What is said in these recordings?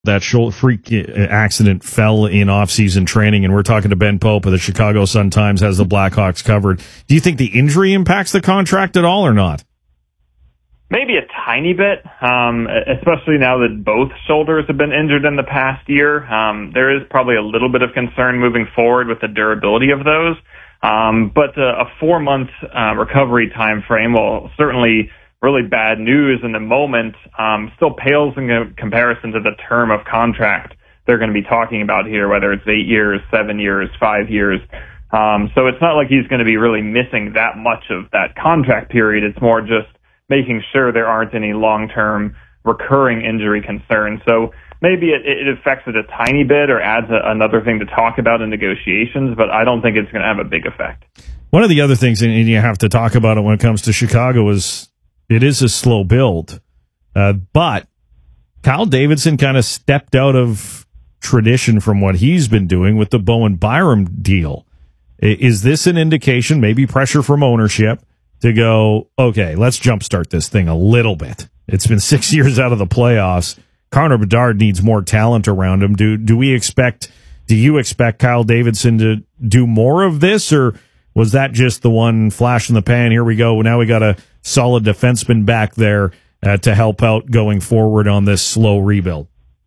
that freak accident fell in off-season training, and we're talking to Ben Pope of the Chicago Sun-Times, has the Blackhawks covered. Do you think the injury impacts the contract at all or not? Maybe a tiny bit, especially now that both shoulders have been injured in the past year. There is probably a little bit of concern moving forward with the durability of those. But a 4-month recovery time frame, while certainly really bad news in the moment, still pales in comparison to the term of contract they're going to be talking about here, whether it's 8 years, 7 years, 5 years. So it's not like he's going to be really missing that much of that contract period. It's more just making sure there aren't any long-term recurring injury concerns. So maybe it affects it a tiny bit or adds another thing to talk about in negotiations, but I don't think it's going to have a big effect. One of the other things, and you have to talk about it when it comes to Chicago, is it is a slow build. But Kyle Davidson kind of stepped out of tradition from what he's been doing with the Bowen Byram deal. Is this an indication, maybe pressure from ownership, to go, okay, let's jumpstart this thing a little bit? It's been 6 years out of the playoffs. Connor Bedard needs more talent around him. Do you expect Kyle Davidson to do more of this, or was that just the one flash in the pan? Here we go. Now we got a solid defenseman back there to help out going forward on this slow rebuild.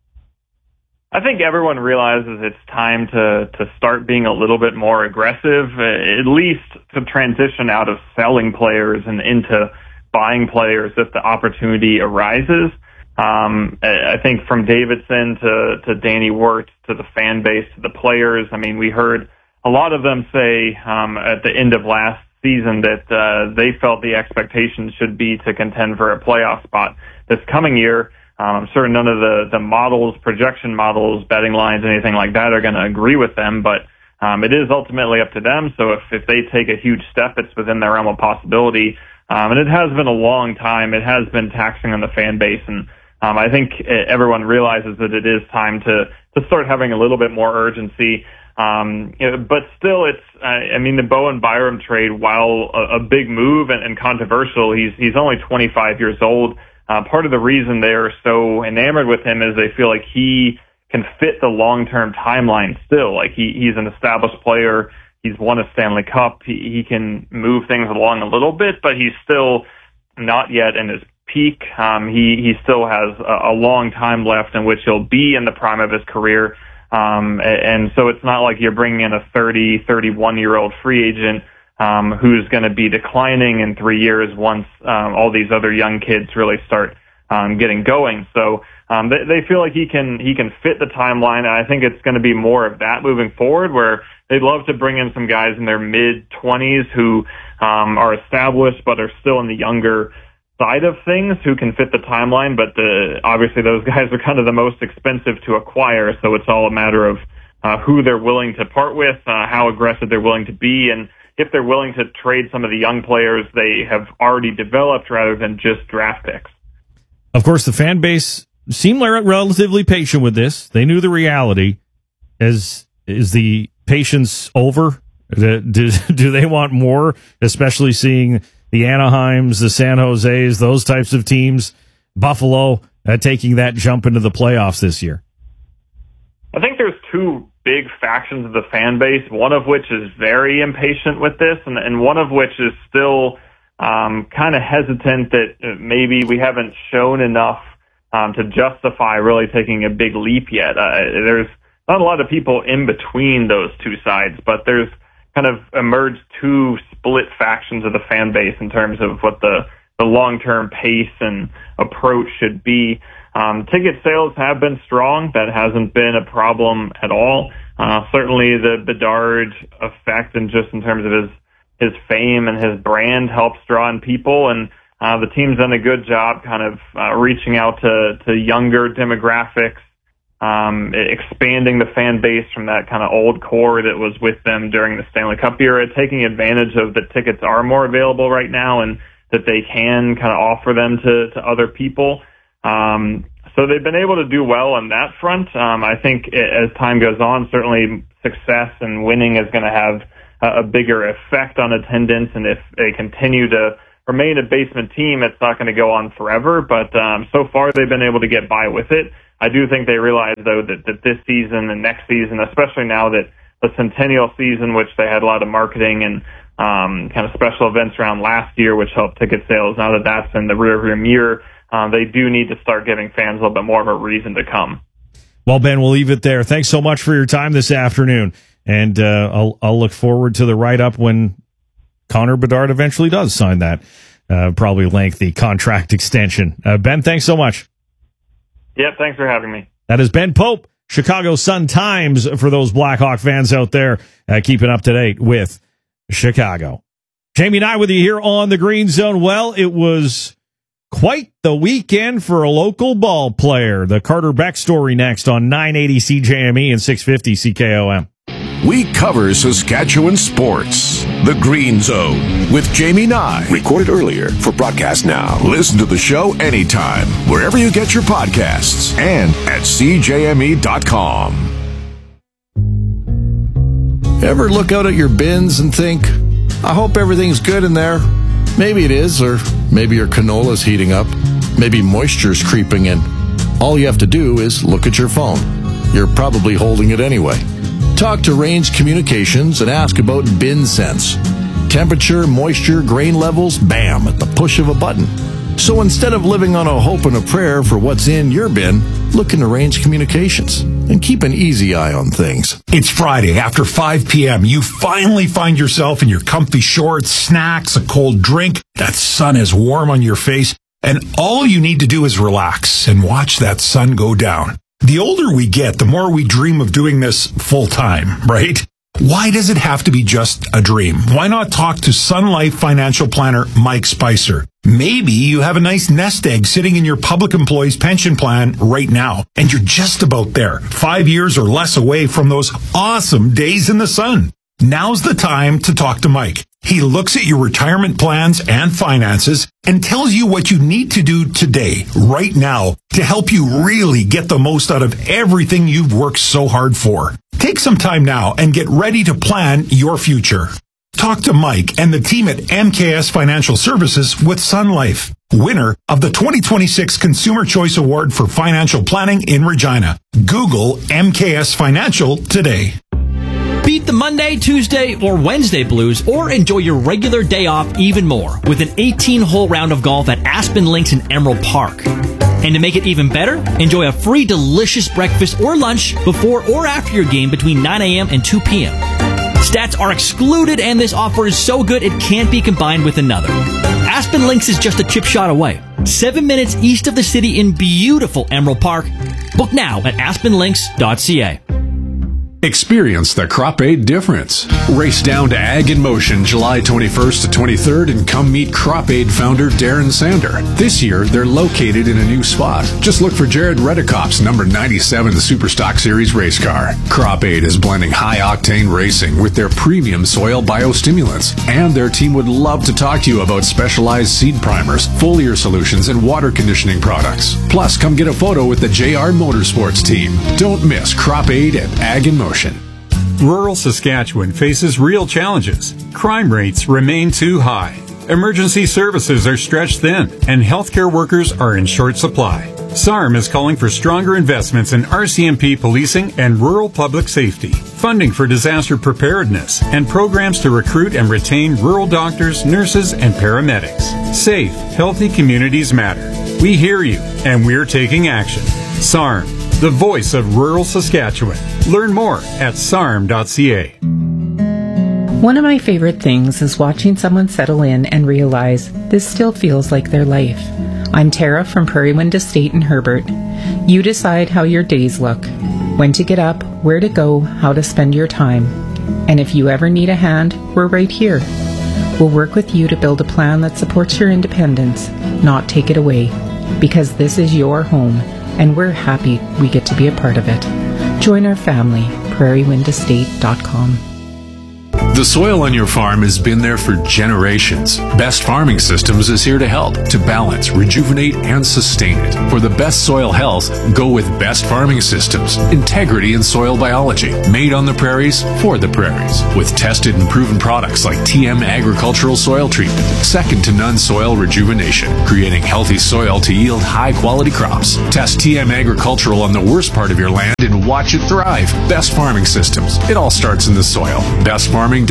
I think everyone realizes it's time to start being a little bit more aggressive, at least to transition out of selling players and into buying players if the opportunity arises. I think from Davidson to Danny Wirtz to the fan base to the players, I mean, we heard a lot of them say at the end of last season that they felt the expectations should be to contend for a playoff spot this coming year. I'm sure none of the models, projection models, betting lines, anything like that are going to agree with them, but it is ultimately up to them. So if they take a huge step, it's within their realm of possibility. And it has been a long time. It has been taxing on the fan base, and I think everyone realizes that it is time to start having a little bit more urgency. But still, the Bowen Byram trade, while a big move and controversial, he's only 25 years old. Part of the reason they're so enamored with him is they feel like he can fit the long-term timeline still. Like he's an established player. He's won a Stanley Cup. He can move things along a little bit, but he's still not yet in his peak. He still has a long time left in which he'll be in the prime of his career. And so it's not like you're bringing in a 31-year-old free agent who's going to be declining in 3 years once all these other young kids really start getting going. So they feel like he can fit the timeline, and I think it's going to be more of that moving forward, where they'd love to bring in some guys in their mid-20s who are established but are still in the younger side of things, who can fit the timeline, but obviously those guys are kind of the most expensive to acquire, so it's all a matter of who they're willing to part with, how aggressive they're willing to be, and if they're willing to trade some of the young players they have already developed rather than just draft picks. Of course, the fan base seemed relatively patient with this. They knew the reality. Is the patience over? Do they want more, especially seeing the Anaheims, the San Joses, those types of teams, Buffalo, taking that jump into the playoffs this year? I think there's two big factions of the fan base, one of which is very impatient with this, and one of which is still kind of hesitant that maybe we haven't shown enough to justify really taking a big leap yet. There's not a lot of people in between those two sides, but there's kind of emerged two split factions of the fan base in terms of what the long-term pace and approach should be. Ticket sales have been strong. That hasn't been a problem at all. Certainly the Bedard effect, and just in terms of his fame and his brand, helps draw in people, and the team's done a good job kind of reaching out to younger demographics, expanding the fan base from that kind of old core that was with them during the Stanley Cup era, taking advantage of the tickets are more available right now and that they can kind of offer them to other people. So they've been able to do well on that front. I think as time goes on, certainly success and winning is going to have a bigger effect on attendance. And if they continue to remain a basement team, it's not going to go on forever. But so far, they've been able to get by with it. I do think they realize, though, that this season and next season, especially now that the Centennial season, which they had a lot of marketing and kind of special events around last year, which helped ticket sales, now that that's in the rearview mirror, they do need to start giving fans a little bit more of a reason to come. Well, Ben, we'll leave it there. Thanks so much for your time this afternoon. And I'll look forward to the write-up when Connor Bedard eventually does sign that probably lengthy contract extension. Ben, thanks so much. Yep, thanks for having me. That is Ben Pope, Chicago Sun-Times, for those Blackhawk fans out there keeping up to date with Chicago. Jamie and I with you here on the Green Zone. Well, it was quite the weekend for a local ball player. The Carter Beck story next on 980 CJME and 650 CKOM. We cover Saskatchewan sports. The Green Zone with Jamie Nye. Recorded earlier for broadcast now. Listen to the show anytime, wherever you get your podcasts, and at CJME.com. Ever look out at your bins and think, I hope everything's good in there? Maybe it is, or maybe your canola's heating up. Maybe moisture's creeping in. All you have to do is look at your phone. You're probably holding it anyway. Talk to Range Communications and ask about Bin Sense. Temperature, moisture, grain levels, bam, at the push of a button. So instead of living on a hope and a prayer for what's in your bin, look into Range Communications and keep an easy eye on things. It's Friday after 5 p.m. You finally find yourself in your comfy shorts, snacks, a cold drink. That sun is warm on your face, and all you need to do is relax and watch that sun go down. The older we get, the more we dream of doing this full time, right? Why does it have to be just a dream? Why not talk to Sun Life financial planner Mike Spicer? Maybe you have a nice nest egg sitting in your public employee's pension plan right now, and you're just about there, 5 years or less away from those awesome days in the sun. Now's the time to talk to Mike. He looks at your retirement plans and finances and tells you what you need to do today, right now, to help you really get the most out of everything you've worked so hard for. Take some time now and get ready to plan your future. Talk to Mike and the team at MKS Financial Services with Sun Life, winner of the 2026 Consumer Choice Award for Financial Planning in Regina. Google MKS Financial today. Beat the Monday, Tuesday, or Wednesday blues, or enjoy your regular day off even more with an 18-hole round of golf at Aspen Links in Emerald Park. And to make it even better, enjoy a free delicious breakfast or lunch before or after your game between 9 a.m. and 2 p.m. Stats are excluded, and this offer is so good it can't be combined with another. Aspen Links is just a chip shot away, 7 minutes east of the city in beautiful Emerald Park. Book now at aspenlinks.ca. Experience the Crop Aid difference. Race down to Ag in Motion July 21st to 23rd and come meet Crop Aid founder Darren Sander. This year, they're located in a new spot. Just look for Jared Redikoff's number 97 Superstock Series race car. Crop Aid is blending high-octane racing with their premium soil biostimulants, and their team would love to talk to you about specialized seed primers, foliar solutions, and water conditioning products. Plus, come get a photo with the JR Motorsports team. Don't miss Crop Aid at Ag in Motion. Rural Saskatchewan faces real challenges. Crime rates remain too high. Emergency services are stretched thin, and healthcare workers are in short supply. SARM is calling for stronger investments in RCMP policing and rural public safety, funding for disaster preparedness, and programs to recruit and retain rural doctors, nurses, and paramedics. Safe, healthy communities matter. We hear you, and we're taking action. SARM, the voice of rural Saskatchewan. Learn more at sarm.ca. One of my favorite things is watching someone settle in and realize this still feels like their life. I'm Tara from Prairie Wind Estate in Herbert. You decide how your days look, when to get up, where to go, how to spend your time. And if you ever need a hand, we're right here. We'll work with you to build a plan that supports your independence, not take it away. Because this is your home, and we're happy we get to be a part of it. Join our family, prairiewindestate.com. The soil on your farm has been there for generations. Best Farming Systems is here to help, to balance, rejuvenate, and sustain it. For the best soil health, go with Best Farming Systems. Integrity in soil biology. Made on the prairies, for the prairies. With tested and proven products like TM Agricultural Soil Treatment. Second to none soil rejuvenation. Creating healthy soil to yield high-quality crops. Test TM Agricultural on the worst part of your land and watch it thrive. Best Farming Systems. It all starts in the soil. BestFarming.ca.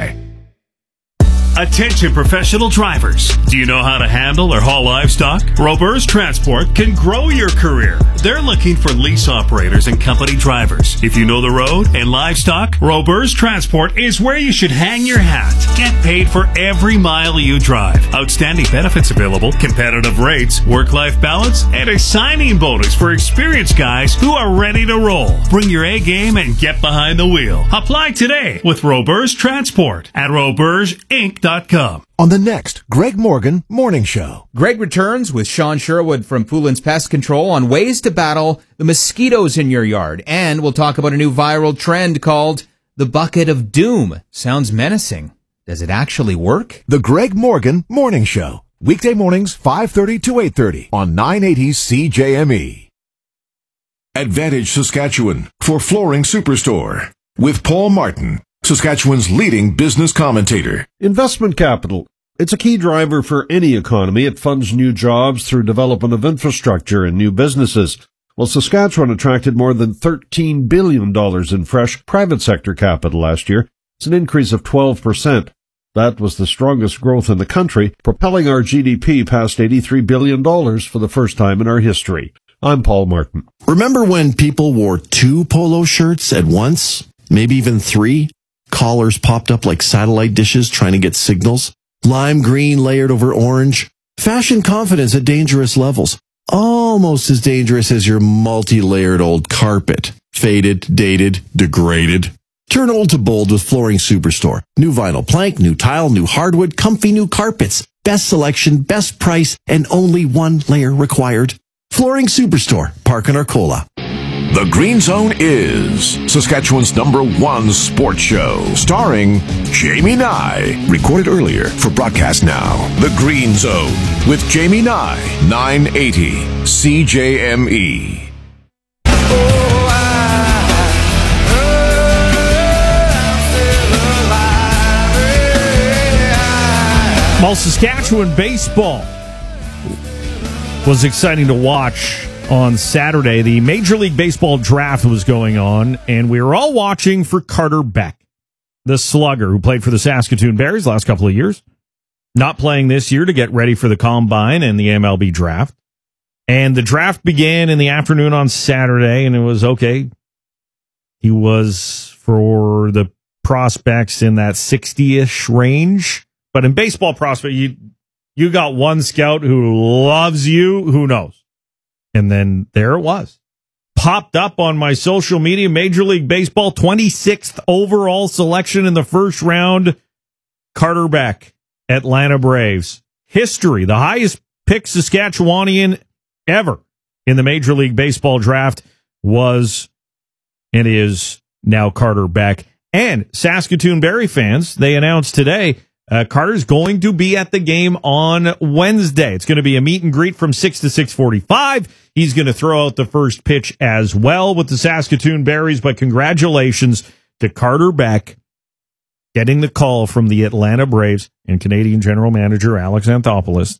Attention professional drivers. Do you know how to handle or haul livestock? Roberts Transport can grow your career. They're looking for lease operators and company drivers. If you know the road and livestock, Roberts Transport is where you should hang your hat. Get paid for every mile you drive. Outstanding benefits available, competitive rates, work-life balance, and a signing bonus for experienced guys who are ready to roll. Bring your A game and get behind the wheel. Apply today with Roberts Transport at robertsinc.com. On the next Greg Morgan Morning Show. Greg returns with Sean Sherwood from Poulin's Pest Control on ways to battle the mosquitoes in your yard. And we'll talk about a new viral trend called the Bucket of Doom. Sounds menacing. Does it actually work? The Greg Morgan Morning Show. Weekday mornings 5:30 to 8:30 on 980 CJME. Advantage Saskatchewan for Flooring Superstore with Paul Martin, Saskatchewan's leading business commentator. Investment capital. It's a key driver for any economy. It funds new jobs through development of infrastructure and new businesses. Well, Saskatchewan attracted more than $13 billion in fresh private sector capital last year. It's an increase of 12%. That was the strongest growth in the country, propelling our GDP past $83 billion for the first time in our history. I'm Paul Martin. Remember when people wore 2 polo shirts at once? Maybe even 3? Collars popped up like satellite dishes trying to get signals. Lime green layered over orange. Fashion confidence at dangerous levels. Almost as dangerous as your multi-layered old carpet. Faded, dated, degraded. Turn old to bold with Flooring Superstore. New vinyl plank, new tile, new hardwood, comfy new carpets. Best selection, best price, and only 1 layer required. Flooring Superstore, Park and Arcola. The Green Zone is Saskatchewan's #1 sports show, starring Jamie Nye. Recorded earlier for broadcast now. The Green Zone with Jamie Nye, 980 CJME. Well, Saskatchewan baseball was exciting to watch. On Saturday, the Major League Baseball draft was going on, and we were all watching for Carter Beck, the slugger who played for the Saskatoon Berries last couple of years, not playing this year to get ready for the Combine and the MLB draft. And the draft began in the afternoon on Saturday, and it was okay. He was, for the prospects, in that 60-ish range. But in baseball prospect, you got one scout who loves you, who knows? And then there it was. Popped up on my social media, Major League Baseball, 26th overall selection in the first round, Carter Beck, Atlanta Braves. History, the highest picked Saskatchewanian ever in the Major League Baseball draft was and is now Carter Beck. And Saskatoon Berry fans, they announced today, Carter's going to be at the game on Wednesday. It's going to be a meet and greet from 6 to 6:45. He's going to throw out the first pitch as well with the Saskatoon Berries. But congratulations to Carter Beck getting the call from the Atlanta Braves and Canadian General Manager Alex Anthopoulos,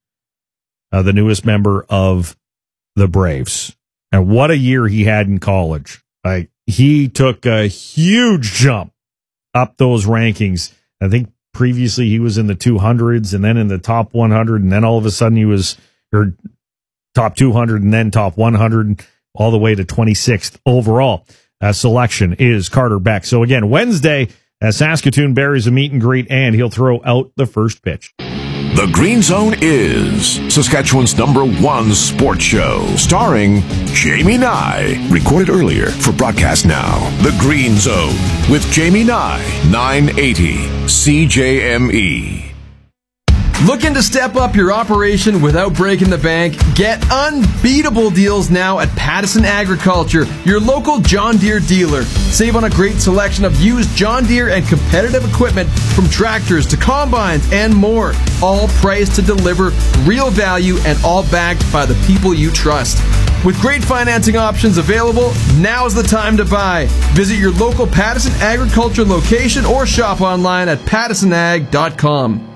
the newest member of the Braves. And what a year he had in college. He took a huge jump up those rankings. I think previously he was in the 200s and then in the top 100, and then all of a sudden he was top 200 and then top 100, all the way to 26th overall. Selection is Carter Beck. So again, Wednesday, Saskatoon Berries a meet and greet, and he'll throw out the first pitch. The Green Zone is Saskatchewan's #1 sports show, starring Jamie Nye. Recorded earlier for broadcast now. The Green Zone with Jamie Nye, 980 CJME. Looking to step up your operation without breaking the bank? Get unbeatable deals now at Pattison Agriculture, your local John Deere dealer. Save on a great selection of used John Deere and competitive equipment from tractors to combines and more. All priced to deliver real value and all backed by the people you trust. With great financing options available, now's the time to buy. Visit your local Pattison Agriculture location or shop online at pattisonag.com.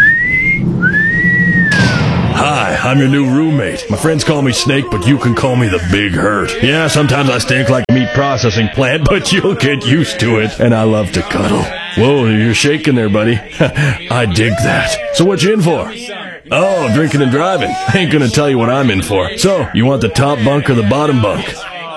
Hi, I'm your new roommate. My friends call me Snake, but you can call me the Big Hurt. Yeah, sometimes I stink like a meat processing plant, but you'll get used to it. And I love to cuddle. Whoa, you're shaking there, buddy. I dig that. So what you in for? Oh, drinking and driving. I ain't gonna tell you what I'm in for. So, you want the top bunk or the bottom bunk?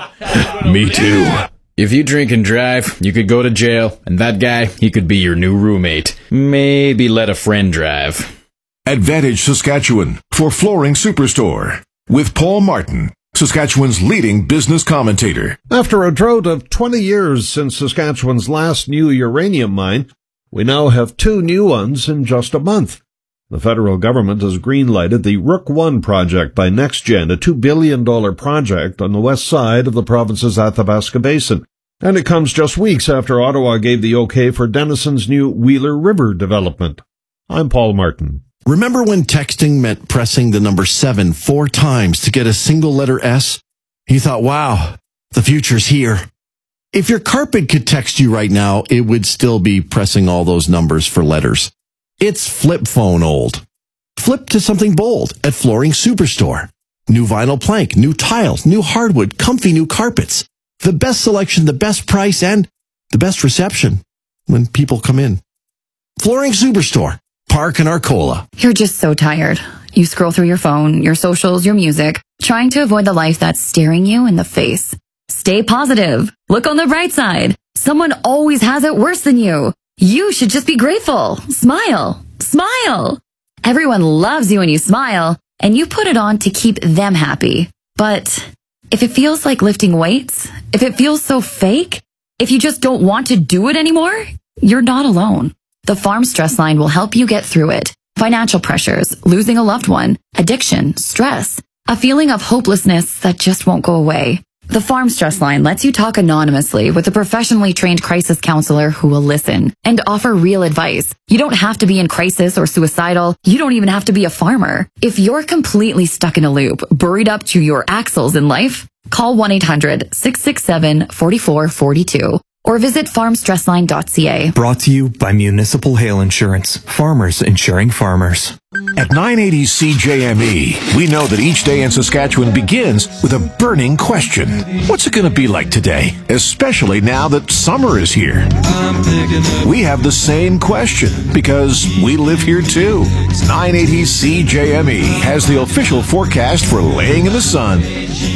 Me too. If you drink and drive, you could go to jail, and that guy, he could be your new roommate. Maybe let a friend drive. Advantage Saskatchewan for Flooring Superstore with Paul Martin, Saskatchewan's leading business commentator. After a drought of 20 years since Saskatchewan's last new uranium mine, we now have 2 new ones in just a month. The federal government has green-lighted the Rook I project by NextGen, a $2 billion project on the west side of the province's Athabasca Basin. And it comes just weeks after Ottawa gave the okay for Denison's new Wheeler River development. I'm Paul Martin. Remember when texting meant pressing the number 7 4 times to get a single letter S? You thought, wow, the future's here. If your carpet could text you right now, it would still be pressing all those numbers for letters. It's flip phone old. Flip to something bold at Flooring Superstore. New vinyl plank, new tiles, new hardwood, comfy new carpets. The best selection, the best price, and the best reception when people come in. Flooring Superstore. Park and Arcola. You're just so tired. You scroll through your phone, your socials, your music, trying to avoid the life that's staring you in the face. Stay positive. Look on the bright side. Someone always has it worse than you. You should just be grateful. Smile. Smile. Everyone loves you when you smile, and you put it on to keep them happy. But if it feels like lifting weights, if it feels so fake, if you just don't want to do it anymore, you're not alone. The Farm Stress Line will help you get through it. Financial pressures, losing a loved one, addiction, stress, a feeling of hopelessness that just won't go away. The Farm Stress Line lets you talk anonymously with a professionally trained crisis counselor who will listen and offer real advice. You don't have to be in crisis or suicidal. You don't even have to be a farmer. If you're completely stuck in a loop, buried up to your axles in life, call 1-800-667-4442. or visit farmstressline.ca. Brought to you by Municipal Hail Insurance. Farmers insuring farmers. At 980 CJME, we know that each day in Saskatchewan begins with a burning question. What's it going to be like today? Especially now that summer is here. We have the same question because we live here too. 980 CJME has the official forecast for laying in the sun.